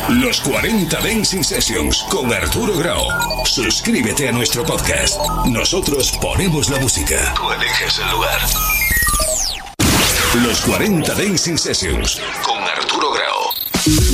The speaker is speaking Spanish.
Los 40 Dancing Sessions con Arturo Grau. Suscríbete a nuestro podcast. Nosotros ponemos la música. Tú eliges el lugar. Los 40 Dancing Sessions con Arturo Grau.